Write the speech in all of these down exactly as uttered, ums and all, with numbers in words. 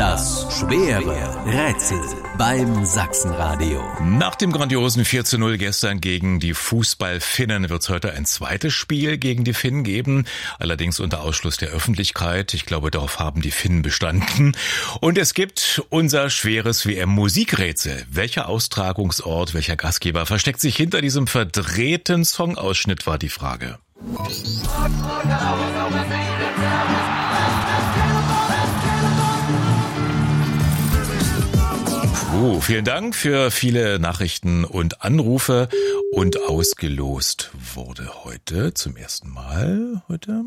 Das schwere Rätsel beim Sachsenradio. Nach dem grandiosen vier zu null gestern gegen die Fußballfinnen wird es heute ein zweites Spiel gegen die Finnen geben. Allerdings unter Ausschluss der Öffentlichkeit. Ich glaube, darauf haben die Finnen bestanden. Und es gibt unser schweres W M-Musikrätsel. Welcher Austragungsort, welcher Gastgeber versteckt sich hinter diesem verdrehten Songausschnitt, war die Frage. Oh, vielen Dank für viele Nachrichten und Anrufe. Und ausgelost wurde heute zum ersten Mal heute.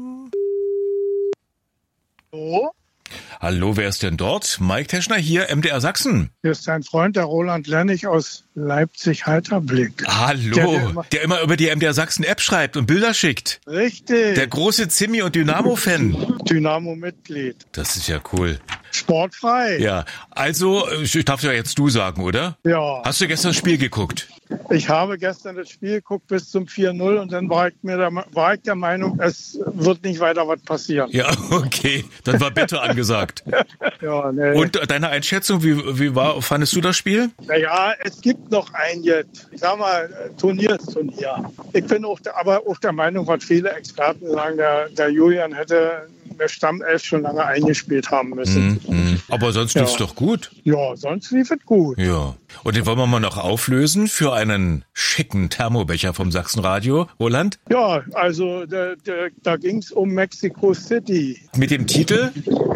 Hallo? Hallo, wer ist denn dort? Mike Teschner hier, M D R Sachsen. Hier ist dein Freund, der Roland Lennig aus Leipzig-Heiterblick. Hallo, der, der, immer, der immer über die M D R Sachsen-App schreibt und Bilder schickt. Richtig. Der große Zimmi- und Dynamo-Fan. Dynamo-Mitglied. Das ist ja cool. Sportfrei. Ja, also, ich darf ja jetzt du sagen, oder? Ja. Hast du gestern das Spiel geguckt? Ich habe gestern das Spiel geguckt bis zum vier null und dann war ich, mir der, war ich der Meinung, es wird nicht weiter was passieren. Ja, okay. Dann war Bitte angesagt. Ja, nee. Und deine Einschätzung, wie, wie war, fandest du das Spiel? Naja, es gibt noch ein jetzt, ich sag mal, Turnier ist Turnier. Ich bin auch der, aber auch der Meinung, was viele Experten sagen, der, der Julian hätte der Stammelf schon lange eingespielt haben müssen. Mhm. Aber sonst lief es ja. doch gut. Ja, sonst lief es gut. Ja. Und den wollen wir mal noch auflösen für einen schicken Thermobecher vom Sachsenradio. Roland? Ja, also da, da, da ging es um Mexico City. Mit dem Titel?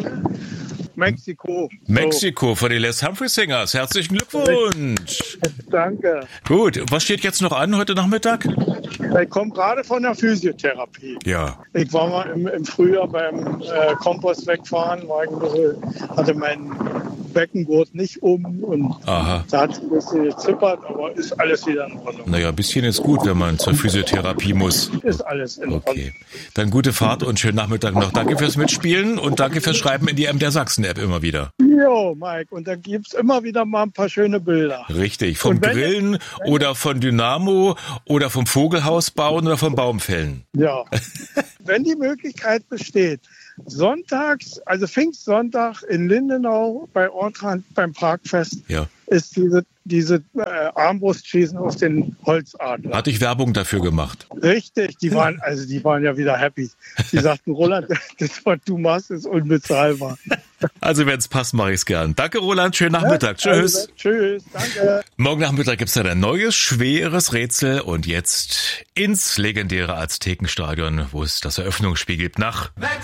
Mexiko. Mexiko so. Von den Les Humphrey Singers. Herzlichen Glückwunsch. Danke. Gut, was steht jetzt noch an heute Nachmittag? Ich komme gerade von der Physiotherapie. Ja. Ich war mal im, im Frühjahr beim äh, Kompost wegfahren, war ein bisschen, hatte meinen Beckengurt nicht um und Aha. da hat es ein bisschen gezippert, aber ist alles wieder in Ordnung. Naja, ein bisschen ist gut, wenn man zur Physiotherapie muss. Ist alles in Ordnung. Okay. Dann gute Fahrt und schönen Nachmittag noch. Danke fürs Mitspielen und danke fürs Schreiben in die M D R Sachsen-App immer wieder. Jo, Mike, und dann gibt's immer wieder mal ein paar schöne Bilder. Richtig, vom Grillen ihr, oder von Dynamo oder vom Vogelhaus bauen oder vom Baumfällen. Ja, wenn die Möglichkeit besteht, sonntags, also Pfingstsonntag in Lindenau bei Ortrand beim Parkfest, ja. ist diese, diese äh, Armbrustschießen auf den Holzadler. Hatte ich Werbung dafür gemacht? Richtig, die waren, also die waren ja wieder happy. Die sagten, Roland, das, was du machst, ist unbezahlbar. Also wenn es passt, mache ich es gern. Danke, Roland. Schönen Nachmittag. Ja, tschüss. Also, tschüss, danke. Morgen Nachmittag gibt es dann ein neues, schweres Rätsel. Und jetzt ins legendäre Aztekenstadion, wo es das Eröffnungsspiel gibt nach